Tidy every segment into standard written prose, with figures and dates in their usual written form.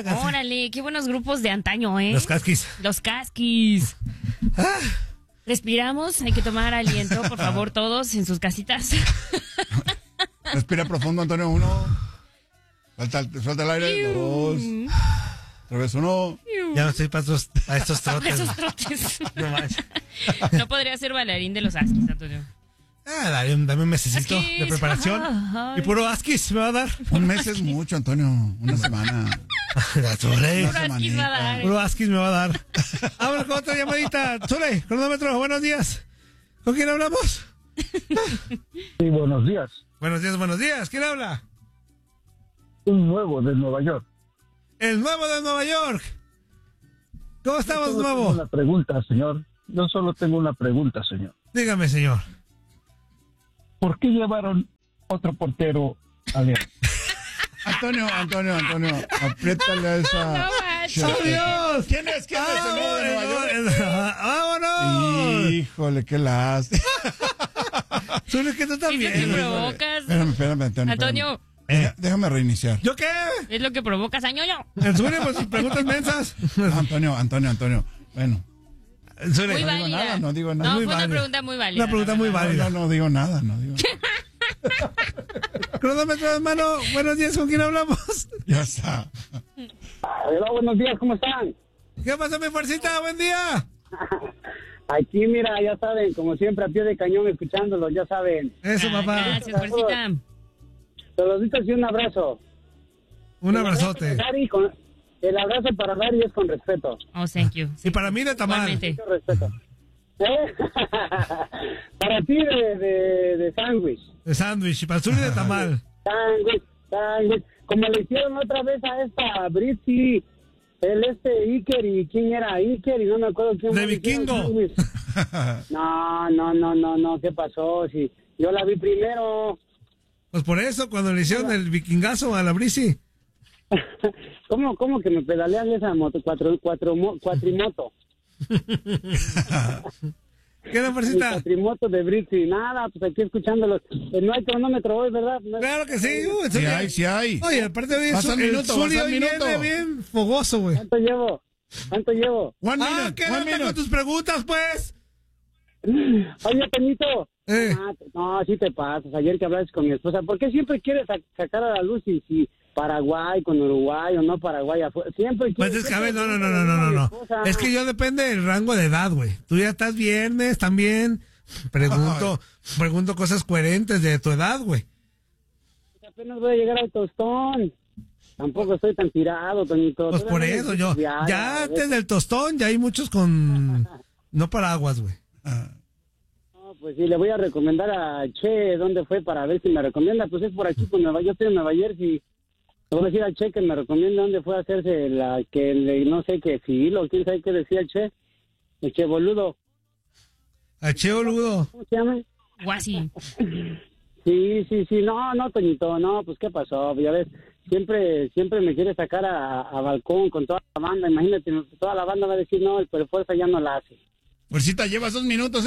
la canción. Órale, qué buenos grupos de antaño, ¿eh? Los Casquis. Los Casquis. Respiramos, hay que tomar aliento, por favor, todos en sus casitas. Respira profundo, Antonio. 1. Suelta el aire. 2. Otra vez 1. Ya no estoy para estos trotes. Esos trotes. No manches. No podría ser bailarín de los Asquis, Antonio. Dame un mesecito Asquis. de preparación. Ay. Y puro Asquis me va a dar. Un mes es mucho, Antonio. Una semana. Zule. Puro Asquis va a dar. Puro Asquis me va a dar. Vámonos con otra llamadita. Zule, cronómetro, buenos días. ¿Con quién hablamos? Sí, buenos días. Buenos días. ¿Quién habla? Un nuevo de Nueva York. El nuevo de Nueva York. ¿Cómo estamos, Yo solo nuevo? tengo una pregunta, señor. Yo solo tengo una pregunta, señor. Dígame, señor. ¿Por qué llevaron otro portero a León? Antonio. Apriétale a esa. No manches. ¡Oh, Dios! ¿Quién es el nuevo de Nueva York? ¡Vámonos! Híjole, qué lástima. Zule, que tú ¿Qué también. provocas? Espérame, Antonio. Antonio, Déjame reiniciar. ¿Yo qué? es lo que provocas, añoño. El Zule, pues sus preguntas mensas. Antonio. Bueno. Zule. Muy digo válida. nada, no digo nada. No, Muy fue una válida. pregunta muy válida. Una pregunta muy válida. No digo nada. Cronómetro, hermano. Buenos días, ¿con quién hablamos? Ya está. Hola, buenos días, ¿cómo están? ¿Qué pasa, mi fuercita? Buen día. Aquí, mira, ya saben, como siempre, a pie de cañón, escuchándolos, ya saben. Eso, papá. Gracias, fuercita. Saluditos y un abrazo. Un abrazote. El abrazo para Dari es con respeto. Oh, thank you. Y para mí de tamal. Igualmente. Mucho respeto. Para ti de sándwich. De sándwich. Y para el Zule de tamal. Sándwich. Como le hicieron otra vez a esta Britney, Iker, y quién era Iker, y no me acuerdo quién De fue. Vikingo. No, ¿qué pasó? Si yo la vi primero. Pues por eso, cuando le hicieron el vikingazo a la Brisi. ¿Cómo que me pedalean esa moto? Cuatrimoto. ¿Qué era, Mi fuercita? cuatrimoto de Britney. Nada, pues aquí escuchándolos. No hay cronómetro hoy, ¿verdad? Claro que sí. Sí hay. Oye, aparte de eso, Pasa un el minuto, Zuli pasa un hoy minuto. viene bien fogoso, güey. ¿Cuánto llevo? One minute. ¿Qué onda con tus preguntas, pues? Oye, Toñito. Eh. No, sí te pasas. Ayer que hablaste con mi esposa, ¿por qué siempre quieres sacar a la luz si Paraguay con Uruguay o no Paraguay afuera? Siempre Pues quieres... es que, a ver, no. Es que yo depende del rango de edad, güey. Tú ya estás viernes también. Pregunto cosas coherentes de tu edad, güey. Apenas voy a llegar al tostón. Tampoco estoy tan tirado, Toñito. Pues por Todavía eso no yo. estudiar, Ya a antes ver. del tostón, ya hay muchos con. No paraguas, güey. No, pues sí, le voy a recomendar a Che dónde fue para ver si me recomienda. Pues es por aquí, pues yo estoy en Nueva Jersey. Le voy a decir al Che que me recomienda dónde fue a hacerse no sé qué filo, quién sabe qué decía el Che boludo. A Che Boludo. ¿Cómo se llama? Guasi. Sí, no, Toñito, no, pues qué pasó, ya ves, siempre me quiere sacar a balcón con toda la banda, imagínate, toda la banda va a decir, no, pero fuerza ya no la hace. Fuercita, llevas 2 minutos,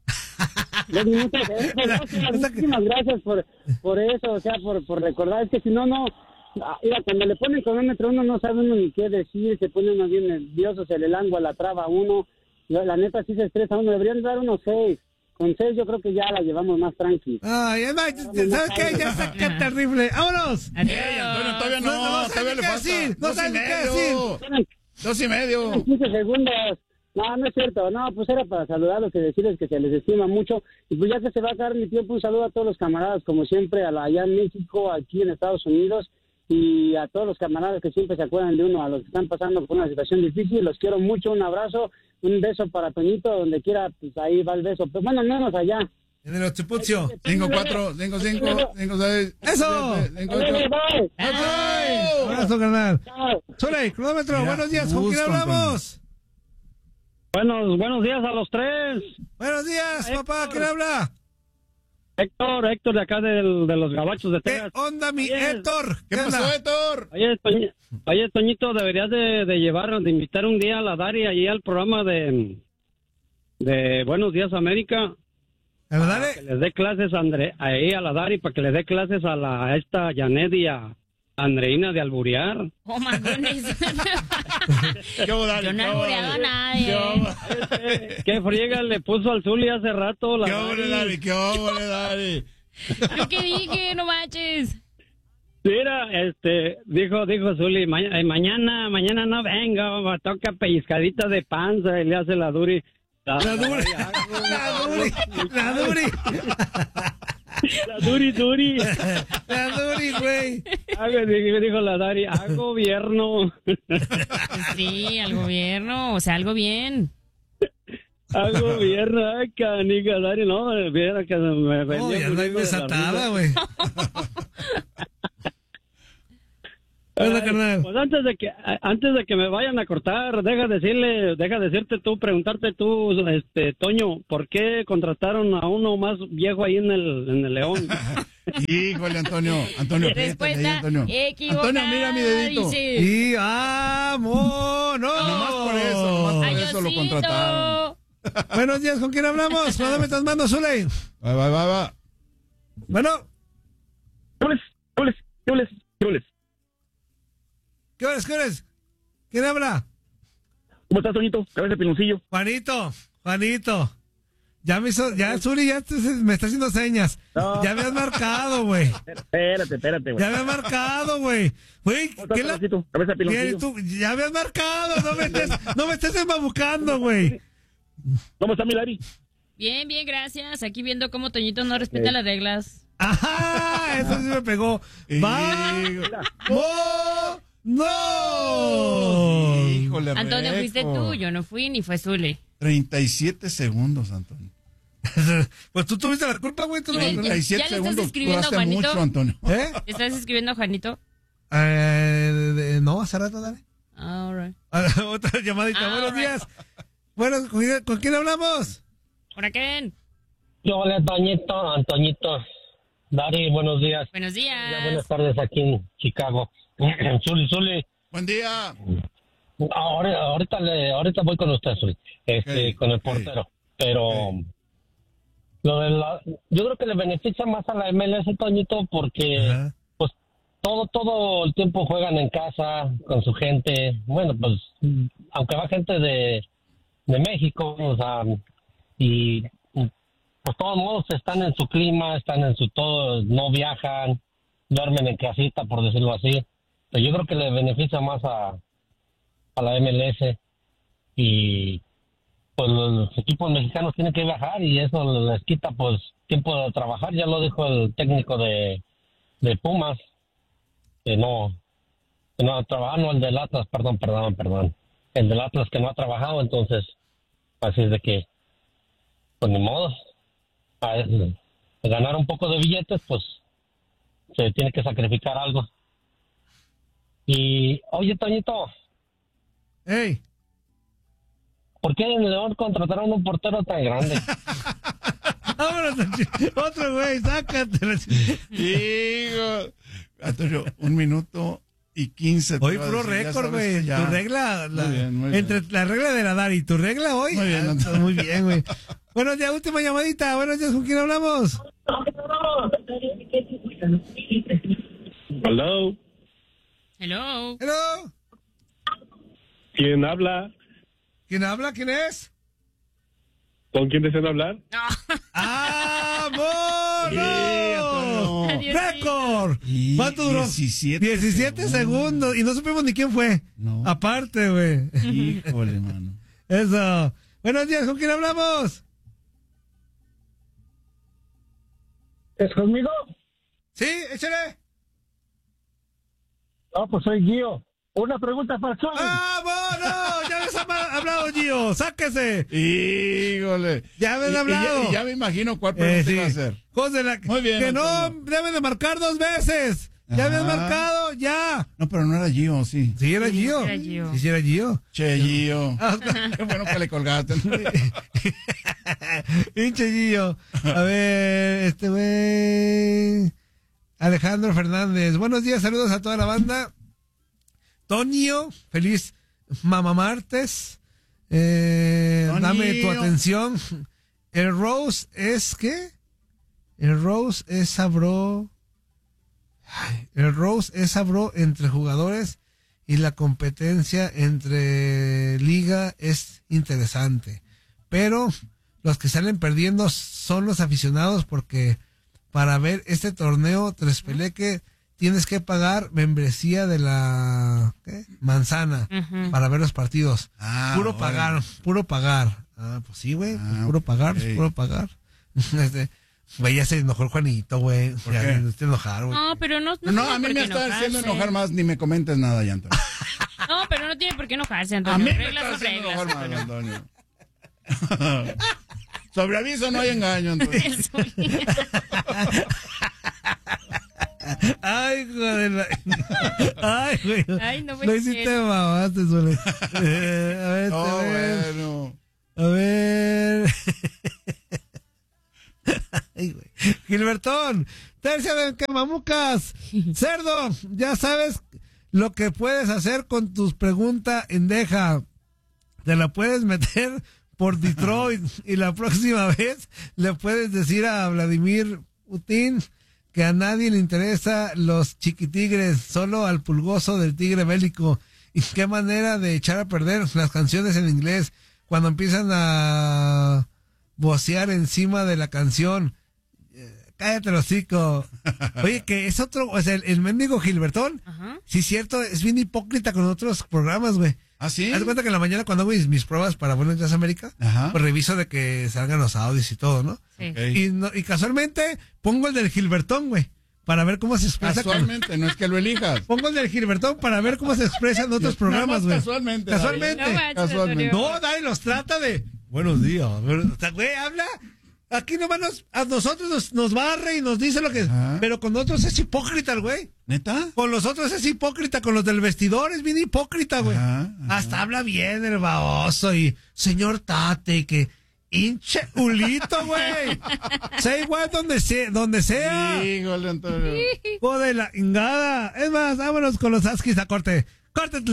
2 minutos, muchísimas gracias por eso, o sea, por recordar, es que si no, mira, cuando le ponen cronómetro uno no sabe uno ni qué decir, se pone uno bien nervioso, se le langua la traba a uno, la neta sí se estresa uno, deberían dar unos 6. Con 6 yo creo que ya la llevamos más tranqui. Ay, ¿sabes qué? Ya está qué terrible. ¡Vámonos! Antonio, todavía todavía le falta. No sabes ni qué decir. 2:30. 15 segundos. No es cierto. No, pues era para saludarlos y decirles que se les estima mucho. Y pues ya que se va a acabar mi tiempo, un saludo a todos los camaradas, como siempre, allá en México, aquí en Estados Unidos, y a todos los camaradas que siempre se acuerdan de uno, a los que están pasando por una situación difícil. Los quiero mucho, un abrazo, un beso para Toñito, donde quiera, pues ahí va el beso. Pero bueno, menos allá. En el Ochipucio. 5, 4, 5, 5, 5, 6. ¡Eso! 5, 8. Bye. ¡Ay! Abrazo, carnal. Chao. Zule, cronómetro, Mira, buenos días, ¿con quién justo, hablamos? Buenos días a los tres. Buenos días, papá, ¿quién habla? Héctor de acá de los Gabachos de ¿Qué Texas. onda, mi Oye, Héctor? ¿Qué pasó, onda? Héctor? Oye, Toñito, deberías de invitar un día a la Dari allí al programa de Buenos Días América. ¿La verdad? Que les dé clases ahí a la Dari, para que le dé clases a esta Janet y a Andreina de alburear. Oh, mangones. ¿Qué hubo, Dari? Yo no he ¿Qué hubo, albureado a Dari? nadie. ¿Qué hubo? ¿Qué friega le puso al Zuli hace rato? La ¿Qué hubo, Dari? Dari? ¿Qué hubo, Dari? ¿Yo qué dije? No manches. Mira, dijo Zuli, mañana no vengo, me toca pellizcadita de panza y le hace la Duri. La Duri. La Duri. La Duri. La Duri, güey. Dijo la Dari, al gobierno. Sí, al gobierno, o sea, algo bien. Al gobierno, ay, canica, Dari, no, viera que me venía. Oh, ya no hay desatada, güey. Hola, carnal. Pues antes de que me vayan a cortar, deja decirte tú, preguntarte tú, Toño, ¿por qué contrataron a uno más viejo ahí en el León? Híjole, Antonio, Respuesta Antonio. equivocada. Antonio, mira mi dedito. dice. Y vámonos. Nomás por eso lo Adiósito. contrataron. Buenos días, ¿con quién hablamos? ¿Cuándo me estás mandando, Zuley? Va. Bueno, Chules. ¿qué eres? ¿Quién habla? ¿Cómo estás, Toñito? Cabeza de piloncillo. Juanito. Ya Zuli me está haciendo señas. No. Ya me has marcado, güey. Espérate, güey. Ya me has marcado, güey. Güey, ¿Cómo estás, ¿qué la... Toñito? Cabeza de Bien, piloncillo. tú, ya me has marcado. No me estés embabucando, güey. ¿Cómo está mi Dari? Bien, gracias. Aquí viendo cómo Toñito no respeta las reglas. Ajá, eso sí me pegó. ¡No! Híjole, Antonio, fuiste Reco. tú, yo no fui, ni fue Zule. 37 segundos, Antonio. Pues tú tuviste la culpa, güey. Tú no... Ya le 37 estás segundos. escribiendo a Duraste Juanito. mucho, Antonio. ¿Eh? ¿Estás escribiendo a Juanito? No, hace rato, dale. All right. Otra llamadita. Buenos right. días. Bueno, ¿con quién hablamos? ¿Por qué? Hola, Antoñito. Dari, buenos días. Buenos días. Ya, buenas tardes aquí en Chicago. Zuli. Buen día. Ahorita voy con usted, Zuli. Con el portero. Pero yo creo que le beneficia más a la MLS, Toñito, porque Ajá. pues todo el tiempo juegan en casa con su gente. Bueno, pues aunque va gente de México, o sea, y pues todos modos están en su clima, están en su todo, no viajan, duermen en casita, por decirlo así. Pero yo creo que le beneficia más a la MLS, y pues los equipos mexicanos tienen que viajar y eso les quita pues tiempo de trabajar. Ya lo dijo el técnico de Pumas, que no ha trabajado, no, el del Atlas, perdón, el del Atlas que no ha trabajado. Entonces así es de que pues ni modo, a ganar un poco de billetes pues se tiene que sacrificar algo. Y oye, Toñito, ¡Ey! ¿por qué en León contrataron un portero tan grande? Vámonos, otro güey, sácatelo. Hijo. Antonio, 1 minuto y 15. Hoy puro récord, güey. Tu regla, Muy bien. entre la regla de la Dari y tu regla hoy. Muy bien, Antonio. Muy bien, güey. Buenos días, última llamadita. Buenos días, ¿con quién hablamos? Hello. Hello. Hello. ¿Quién habla? ¿Quién habla? ¿Quién es? ¿Con quién desean hablar? ¡Vámonos! Adiós, ¡Récord! Y ¿Cuánto duró? 17 segundos. Y no supimos ni quién fue. No. Aparte, güey. Híjole, mano. Eso. Buenos días, ¿con quién hablamos? ¿Es conmigo? Sí, échale. No, pues soy Gio. Una pregunta para Zuli. ¡Vámonos! Ya habías hablado, Gio. ¡Sáquese! Híjole. Ya habían hablado. Y ya me imagino cuál pregunta Sí. iba a hacer. Muy bien. Que no Antonio. deben de marcar 2 veces. Ya habías Ajá. marcado, ya. No, pero no era Gio, sí. Sí, era Gio. Era Gio. Sí, era Gio. Che, Gio. Qué bueno que le colgaste. Pinche Gio. A ver, güey. Alejandro Fernández. Buenos días, saludos a toda la banda. Tonio, feliz Mamá Martes. Dame tu atención. El Rose es ¿qué? El Rose es sabro. El roast es sabro entre jugadores y la competencia entre liga es interesante. Pero los que salen perdiendo son los aficionados porque para ver este torneo Trespeleque tienes que pagar membresía de la manzana para ver los partidos. Puro pagar. Pues sí, güey. Puro pagar. Güey, ya se enojó el Juanito, güey. Ya te enojar, güey. No, pero no a mí me está haciendo enojar más, ni me comentes nada ya, Antonio. No, pero no tiene por qué enojarse, Antonio. A mí me Reglas está son haciendo reglas, enojar más, Antonio. Antonio. Sobre aviso no hay engaño, Antonio. Ay, joder. Ay, güey. Ay, no lo hiciste mamaste, Zule. Bueno. A ver. Ay, güey. Gilbertón, tercia de Quemamucas. Cerdo, ya sabes lo que puedes hacer con tus preguntas endeja. Te la puedes meter por Detroit y la próxima vez le puedes decir a Vladimir Putin que a nadie le interesa los chiquitigres, solo al pulgoso del tigre bélico. Y qué manera de echar a perder las canciones en inglés cuando empiezan a vocear encima de la canción. Cállate el hocico. Oye, que es otro, o sea, el mendigo Gilbertón, sí, cierto, es bien hipócrita con otros programas, güey. ¿Ah, sí? Haz de cuenta que en la mañana cuando hago mis pruebas para Buenos Días América, pues reviso de que salgan los audios y todo, ¿no? Sí. Okay. Y casualmente pongo el del Gilbertón, güey, para ver cómo se expresa. Casualmente, no es que lo elijas. Pongo el del Gilbertón para ver cómo se expresa en otros programas, güey. Casualmente. Casualmente. No, Dai los trata de buenos días. O sea, güey, habla. Aquí nomás a nosotros nos barre y nos dice lo que... Pero con otros es hipócrita el güey. ¿Neta? Con los otros es hipócrita, con los del vestidor es bien hipócrita, güey. Hasta habla bien el baboso y señor Tate y que hinche ulito, güey. Sea igual donde sea. Híjole, Antonio. Joder, la ingada. Es más, vámonos con los Askis a corte. Corte.